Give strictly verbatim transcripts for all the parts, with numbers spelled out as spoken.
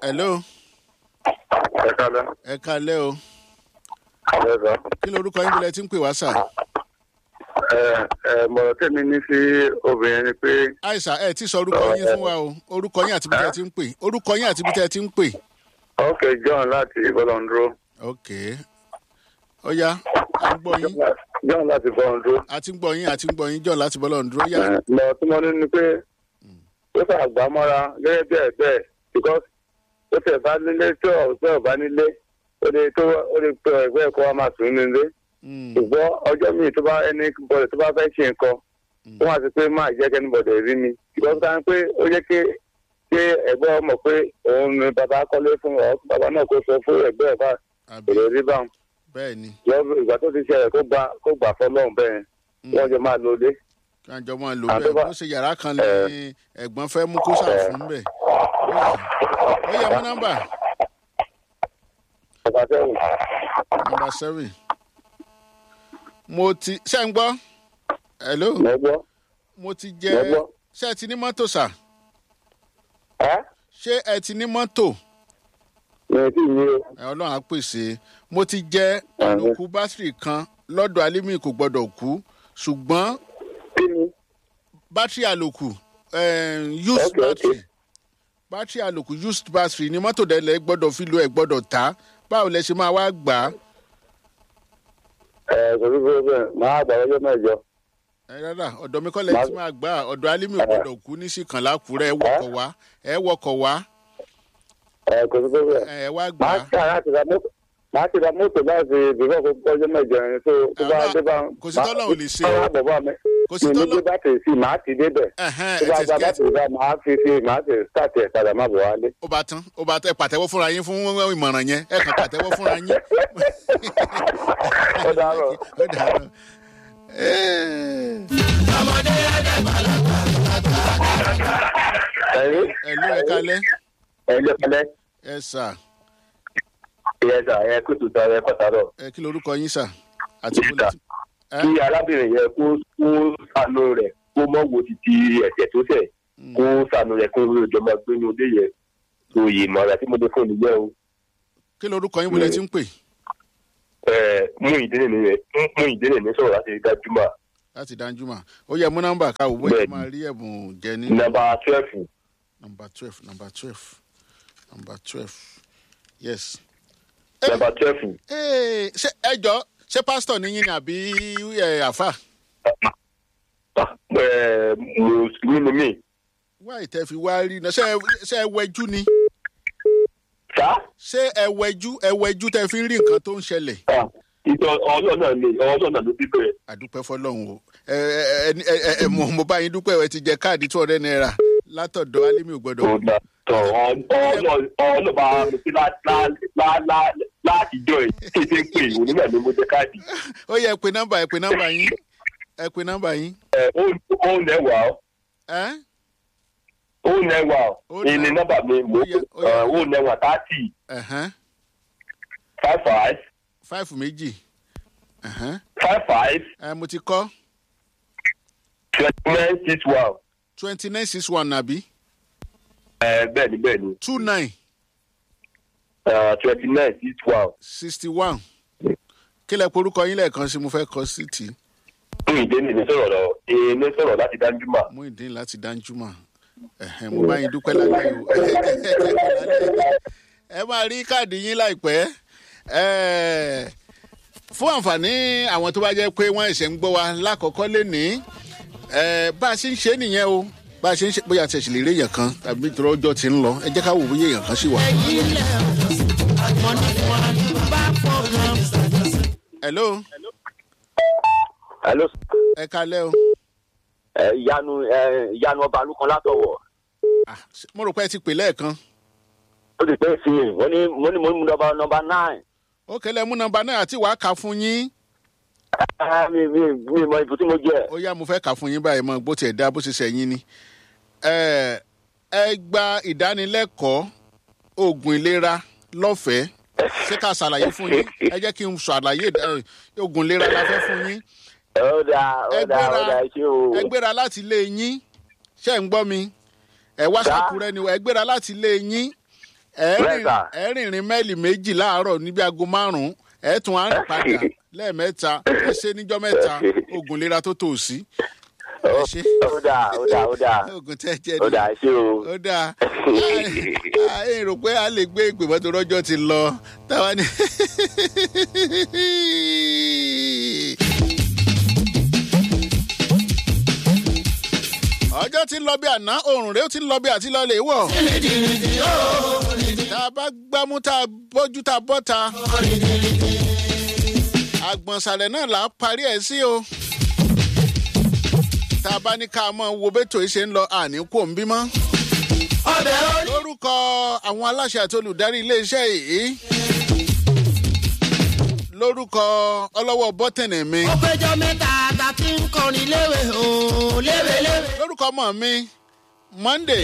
hello. ẹ kálẹ́. ẹ kálẹ́ o. ẹ sọ. kí lorúkọ yín bílẹ̀ tí ń pè wá sà. ẹ ẹ mọ̀rọ̀ tèmi ní sí obìnrin ni pé. àìsà ẹ ti sọ orúkọ yín fún wa o orúkọ yín àti bí tẹ́ ẹ ti ń pè orúkọ yín àti bí tẹ́ ẹ ti ń pè. ok John láti Bọ́lọ́ndúró. ok ó yá a ń gbọ́ yín. John láti Bọ́lọ́ndúró. a ti ń gbọ́ yín a ti ń gbọ́ yín John láti Bọ́lọ́ndúró yá. lọ tí mo ní ni pé ó fà gbà mọ́ra gẹ́gẹ́ bẹ́ẹ̀ bẹ́ẹ̀ because ó tẹ̀ bá nílé tí ọ̀ bá nílé ó lè tó ó lè pẹ́ ẹgbẹ́ ẹ̀kọ́ wa máa sùn nílé. ṣùgbọ́n ọjọ́ míì tó bá ẹni bọ̀dẹ̀ tó bá fẹ́ ṣe nǹkan wọ́n á ti pé máa jẹ́ kẹ́ni bọ̀dẹ̀ rí mi because ká ń pé ó yẹ kí ṣé ẹgbẹ́ ọmọ pé òun ni bàbá kọ́lé fún ọ bàbá náà kó sọ fún ẹgbẹ́ ẹ̀ bá èrè rí báwọn. bẹ́ẹ̀ni. ìgbà tó ti ṣe ẹ̀ kó gbà kó gbà fọlọ́run bẹ́ẹ̀ wọ́n jọ máa lo ilé. kí wọ́n jọ máa lo bẹ́ẹ̀ bó ṣe yàrá kan ní ẹ̀gbọ́n fẹ́ mú kó ṣàfún bẹ́ẹ̀. ó yẹ mú nọ́mbà. nọ́mbà seven. nọ́mbà seven. mo ti ṣe ń gbọ́. hello. mo gbọ́. mo ti jẹ́ ṣé ẹ ti ní mọ́tò sà. ṣé ẹ ti ní mọ́tò. mi ò tí ì ní o. ọlọ́run á pèsè mo ti jẹ́ àlòkù bátìrì kan lọ́dọ̀ alimi kò gbọ́dọ̀ kú ṣùgbọ́n bátìrì àlòkù used battery bátìrì àlòkù used battery ni mọ́tò dẹ́lẹ̀ gbọ́dọ̀ fi lo ẹ̀ gbọ́dọ̀ ta báwo lẹ ṣe máa wá gbà á. ẹ kò sí fún bẹ́ẹ̀ máa gbà ọjọ́ mẹ́jọ. ẹ rárá ọ̀dọ̀ mi kọ́ lẹ́yìn tí máa gbà ọ̀dọ̀ alimi ò gbọ́dọ̀ kú ní síkàn lákùrẹ́ ẹ wọkọ̀ wá ẹ wọkọ̀ wá. ẹ kò sí fún bẹ́ẹ̀. ẹ wá gbà á. máa ṣe àrà ti ra mọ́tò máa ti ra mọ́tò láti bìbọ́ kó ọjọ́ mẹ́jọ yẹn tó tó bá dé bá. kò sí tọ́lọ̀ ò lè ṣe o. bàbá mi kò sí mi ní tọ́lọ̀. bí bátìrì sí màá ti débẹ̀. tó bá gba bátìrì bá màá fi fi màá ti sáàtì ẹ̀ padà má bọ̀ wálé. ó bá tán ó bá tán ẹ pàtẹ́wọ́ fúnra yín fún ìmọ̀ràn yẹn ẹ kàn pàtẹ́wọ́ fúnra yín. ó dàárọ̀. ó dàárọ̀. ọmọdé ẹ̀dẹ̀gbàlagbà. ẹ̀rí. ẹ̀lú ẹ kálẹ́. ẹ̀lú kálẹ́. ẹ sà. ìyẹn sà ẹ kó tuntun ẹ kọ́ sàrọ̀. ẹ kí lorúkọ yín sà. àti bólú. kí arábìnrin yẹn kó kó sànú rẹ̀ kó mọ̀ wo títí ẹ̀ṣẹ̀ tó ṣẹ̀ kó sànú rẹ̀ kó jọ máa gbé ní òde yẹn tó yè mọ́ra tí mo dé fóònù yẹn o. kí lorúkọ yín bólú ti ń pè. mú ìdílé nìyẹn mú ìdílé ní sọ̀rọ̀ láti dájúmọ̀. láti dájúmọ̀ ó yẹ mú nọ́mbà ká òwò yẹn máa rí ẹ̀bùn jẹ ní. nọ́mbà twelve. nọ́mbà twelve nọ́mbà twelve nọ́mbà twelve yes. nọ́mbà twelve. ṣé ẹ jọ ṣé pásítọ̀ níyìn ni àbí àfà. mùsùlùmí ni mí. wá ìtẹ́ fi wá rí iná ṣé ẹ wẹjú ni. sá. ṣé ẹ wẹjú ẹ wẹjú tẹ́ fi ń rí nǹkan tó ń ṣẹlẹ̀. ìtọ́ ọjọ́ náà ni ọjọ́ náà ló ti bẹ̀rẹ̀. àdúpẹ́ fọlọ́run o ẹ ẹ ẹ ẹ mo mo bá yín dúpẹ́ ẹ ti jẹ káàdì two hundred naira látọ̀dọ̀ alimi ò gbọ́dọ̀. ọlọ́ba láti jọ ẹ̀ kéde pé onígbà ni mo jẹ káàdì. ó yẹ ẹ pe nọ́mbà ẹ pe nọ́mbà yín ẹ pe nọ́mbà yín. ó nẹ́wà ó. ó nẹ́wà ó ní nọ́mbà mi mo ó nẹ́wà thirty. five five. five méjì. five five. ẹ mo ti kọ́. twenty nine six one. twenty nine six one nàbí. ẹ bẹ́ẹ̀ ni bẹ́ẹ̀ ni. two nine. twenty nine six one. sixty one. kí lẹ porúkọ yín lẹ́ẹ̀kan sí mo fẹ́ kọ sí tì. mú ìdíni ní sọ̀rọ̀ lọ ní sọ̀rọ̀ láti Danjuma. mú ìdíni láti Danjuma. mo bá yín dúpẹ́ lálẹ́ o. ẹ máa rí káàdì yín láìpẹ́. fún àǹfààní àwọn tó bá jẹ́ pé wọ́n ẹ̀ṣẹ̀ ń gbọ́ wa lákọ̀ọ́kọ́ lénìí bá a ṣe ń ṣe nìyẹn o bá a ṣe ń ṣe bóyá tẹ̀sí lè rí èèyàn kan tàbí ìtura ọjọ́ ti ń lọ ẹ jẹ́ ká wò bóyá èèyàn kan sì wà. hello. hello. ẹ kalẹ́ o. ìyanu ìyanu ọba alúkan látọ̀wọ̀. mo rò pé ẹ ti pè lẹ́ẹ̀kan. ó ti pẹ́ sí i wọ́n ní mo ní mo ní nọ́mbà nọ́mbà nine. ó kẹlẹ́ mú nọ́mbà náà àti wàá kà fún yín. mi mi mi mọ ibi tí mo jẹ. ó yá mo fẹ́ kà fún yín báyìí mọ bó tiẹ̀ dá bó ṣe sẹ́yìn ni. ẹ ẹ gba ìdánilẹ́kọ̀ọ́ oògùn ìlera lọ́fẹ̀ẹ́ ṣé ká ṣàlàyé fún yín ẹ jẹ́ kí n ṣàlàyé oògùn ìlera la fẹ́ fún yín. ó dáa ó dáa ó dáa ṣé o. ẹ gbéra láti ilé yín ṣé ń gbọ́ mi ẹ wá ṣàkúrẹ́ ni ẹ gbéra láti ilé yín ẹ rìnrìn mẹ́ẹ̀lì méjì láàárọ̀ níbi aago márùn-ún ẹ tún á rìn padà lẹ́ẹ̀mẹ́ta ẹ ṣe níjọ́ mẹ́ta oògùn ìlera tó tò sí. ó dáa ó dáa ó dáa oògùn tẹ́ jẹ́ ó dáa ṣé o. ó dáa ẹ rò pé a lè gbé ìgbìmọ̀ tó rọ́jọ́ ti lọ táwa ni. ọjọ́ ti ń lọ bí àná oòrùn rẹ̀ ó ti ń lọ bí àti lọ lè wọ̀. tá a bá gbámú tá a bójú tá a bọ́ ta. àgbọ̀nsàlẹ̀ náà là á parí ẹ̀ sí o. tá a bá ní ká mọ wo bẹ́tò yìí ṣe ń lọ àní kò ń bímọ. lórúkọ àwọn aláṣẹ àti olùdarí iléeṣẹ́ yìí. lórúkọ ọlọ́wọ́ bọ́tẹ̀nì mi. ó péjọ mẹ́ta ta ti ń kọrin léwe o léwe léwe. lórúkọ ọmọ mi Monday.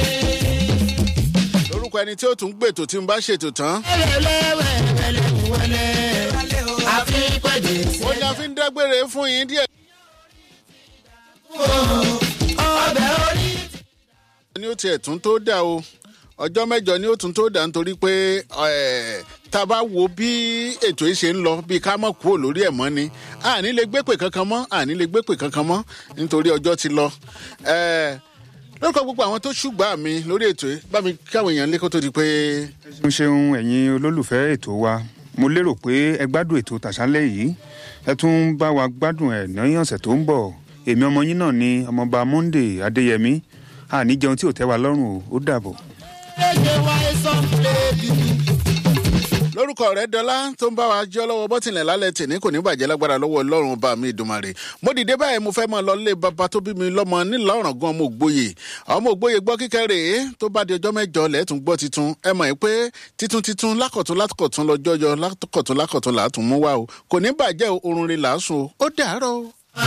lórúkọ ẹni tí ó tún gbètò tí n bá ṣètò tán. léwe léwe wẹlé àfi pèdè sí. ó ní a fi ń dágbére fún yín díẹ̀. ọbẹ̀ orí. ní ó tiẹ̀ tún tó dà o ọjọ́ mẹ́jọ ni ó tún tó dà nítorí pé tá a bá wo bí ètò yìí ṣe ń lọ bí ká mọ̀ kúrò lórí ẹ̀ mọ́ ni àní lè gbépè kankan mọ́ àní lè gbépè kankan mọ́ nítorí ọjọ́ ti lọ. lórúkọ gbogbo àwọn tó ṣùgbọ́n mi lórí ètò yìí bá mi káwọn èèyàn lé kó tó di pé. ṣeun ṣeun ẹ̀yin olólùfẹ́ ètò wa mo lérò pé ẹ gbádùn ètò tàṣálẹ̀ yìí ẹ tún bá wa gbádùn ẹ̀ ní ọ̀sẹ̀ tó ń bọ̀ èmi ọmọ yín náà ni ọmọọba Monday Adéyẹmí àní jẹun tí ò tẹ́ wa lọ́rùn o ó dàbọ̀. lórúkọ rẹ dọlá tó ń bá wa jọ lọ́wọ́ bọ́tìnlẹ̀ lálẹ́ tèmi kò ní bàjẹ́ lágbára lọ́wọ́ Ọlọ́run bá mi Èdùmàrè mo dìde báyìí mo fẹ́ mọ lọ lé bàbá tó bí mi lọ́mọ nílà ọ̀ràn gan ọmọ ògbóye ọmọ ògbóye gbọ́ kíkẹ́ rèé tó bá di ọjọ́ mẹ́jọ lẹ́tùn gbọ́ titun ẹ mọ̀ pé titun titun lákọ̀tún lákọ̀tún lọ́jọ́ yọ lákọ̀tún lákọ̀tún làátún mú wá o kò ní bàjẹ́ orun rẹ̀ làásùn o ó dàárọ̀ o.